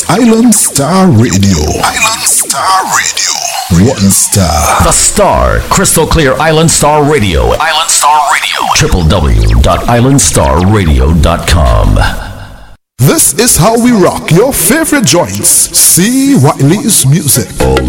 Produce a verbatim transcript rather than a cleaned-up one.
Island Star Radio. Island Star Radio. One star. The Star. Crystal clear Island Star Radio. Island Star Radio. w w w dot island star radio dot com. This is how we rock your favorite joints. C. Wiley's music.